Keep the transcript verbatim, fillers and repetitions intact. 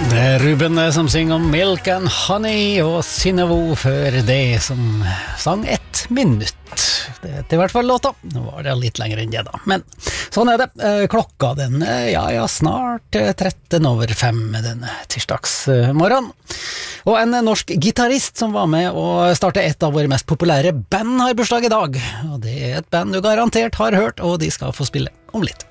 Det er Ruben som synger om Milk and Honey, og Synnøve før det som sang ett minutt. Det er i hvert fall låta. Nå var det litt lenger enn det da. Men sånn er det. Klokka den, ja, ja, snart tretten over fem denne tirsdagsmorgen. Og en norsk gitarist som var med og startet et av våre mest populære band har bursdag i dag. Og det er et band du garantert har hørt, og de skal få spille om litt.